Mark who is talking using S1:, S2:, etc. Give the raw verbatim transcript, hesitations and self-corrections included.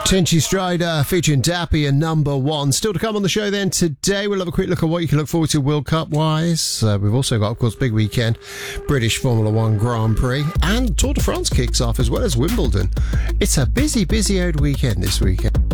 S1: Tinchy Strider featuring Dappy and Number One. Still to come on the show then today. We'll have a quick look at what you can look forward to World Cup wise. Uh, we've also got, of course, big weekend, British Formula One Grand Prix, and Tour de France kicks off as well as Wimbledon. It's a busy, busy old weekend this weekend.